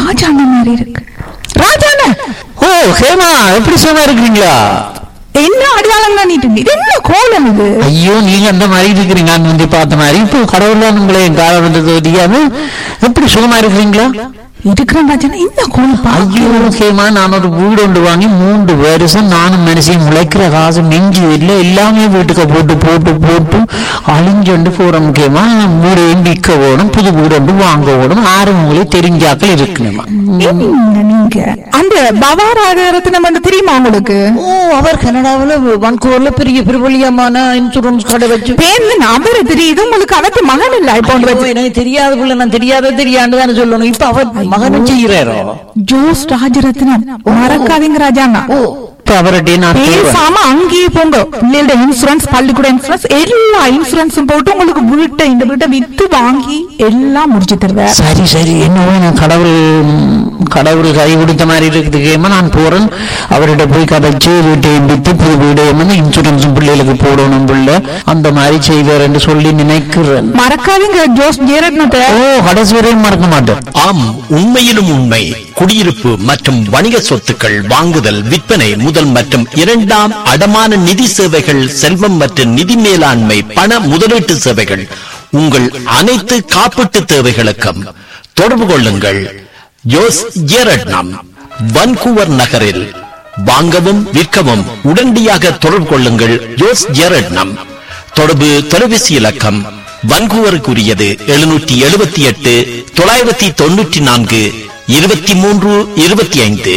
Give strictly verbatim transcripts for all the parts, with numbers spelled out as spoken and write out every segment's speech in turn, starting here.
ராஜாண்ண மாதிரி இருக்கு. ராஜாண்ண, ஓ ஹேமா, எப்படி சும்மா இருக்கிறீங்களா? என்ன அடையாளம் தானிட்டு இது என்ன கோலம் இது? ஐயோ, நீங்க அந்த மாதிரி இருக்கிறீங்க. நான் வந்து பார்த்த மாதிரி இப்போ கடவுள் உங்களை என் காலம் வந்தது தெரியாம எப்படி சுகமா இருக்கிறீங்களா? இருக்கிறேன் ராஜாண்ணா. என்ன கோலம்? ஐயோ ஹேமா, நான் ஒரு வீடு ஒன்று வாங்கி மூன்று வருஷம் நானும் மனுஷன் முளைக்கிற காசு நெஞ்சு இல்லை, எல்லாமே வீட்டுக்கு போட்டு போட்டு போட்டு அழிஞ்சொண்டு போற முக்கியமா வீடையும் விற்க ஓடும், புது வீடு ஒன்று வாங்க ஓடும். ஆறு உங்களே தெரிஞ்சாக்கள் இருக்கணுமா? நீங்க அந்த பவாராகரத்தினம் வந்து தெரியுமா உங்களுக்கு? ஓ, அவர் கனடாவில் வான்கூவர்ல பெரிய பிரபலியமான இன்சூரன்ஸ் கடை வச்சு பேர்ல நபர் தெரியுது உங்களுக்கு. அவருக்கு மகன் இல்ல இப்போ எனக்கு தெரியாத பிள்ளை, நான் தெரியாத தெரியாண்டுதான் சொல்லணும். இப்ப அவர் மகனும் செய்யறாரோ? ஜோஸ் ராஜரத்னம், மறக்காதீங்க ராஜாண்ணா. பேசாம அங்கேயே போங்க. பிள்ளையோட இன்சூரன்ஸ், பள்ளிக்கூட இன்சூரன்ஸ், எல்லா இன்சூரன்ஸும் போட்டு உங்களுக்கு வீட்டை இந்த வீட்டை வித்து வாங்கி எல்லாம் முடிச்சு தருவேன். சரி சரி, என்ன கடவுள் கடவுள் கை கொடுத்த மாதிரி இருக்குதுக்கேமா. நான் போறேன், அவர்கிட்ட போய் கதைச்சு வீட்டையும் வித்து புது வீடு இன்சூரன்ஸும் பிள்ளைகளுக்கு போடணும் பிள்ளை அந்த மாதிரி செய்வார் என்று சொல்லி நினைக்கிறேன். மறக்காதீங்க ஜோஸ் ஜெயரத்னத்தை. ஓ, கடைசி வரையும் மறக்க மாட்டேன். ஆம், உண்மையிலும் உண்மை. குடியிருப்பு மற்றும் வணிக சொத்துக்கள் வாங்குதல், விற்பனை, முதல் மற்றும் இரண்டாம் அடமான நிதி சேவைகள், செல்வம் மற்றும் நிதி மேலாண்மை, பண முதலீட்டு சேவைகள், உங்கள் அனைத்து காப்பீட்டு தேவைகளுக்கும் தொடர்பு கொள்ளுங்கள். ஜோஸ் ஜெயரட்னம், வான்கூவர் நகரில். வாங்கவும் விற்கவும் உடனடியாக தொடர்பு கொள்ளுங்கள். ஜோஸ் ஜெயரட்னம். தொடர்பு தொலைபேசி இலக்கம் வான்கூவருக்குரியது எழுநூற்றி எழுபத்தி எட்டு தொள்ளாயிரத்தி தொன்னூற்றி நான்கு இருபத்தி மூன்று இருபத்தி ஐந்து.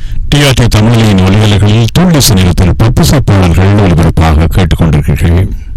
டிஆர்டி தமிழின் ஒலிகளுகளில் துள்ளி சினிமத்தில் பப்புசப்பாளர்கள் ஒலிபரப்பாக கேட்டுக்கொண்டிருக்கிறீர்கள்.